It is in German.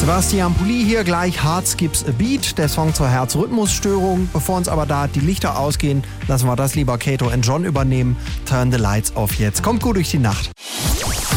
Sebastian Pulli hier, gleich Heart Skips a Beat, der Song zur Herzrhythmusstörung. Bevor uns aber da die Lichter ausgehen, lassen wir das lieber Kato and John übernehmen. Turn the Lights Off jetzt. Kommt gut durch die Nacht.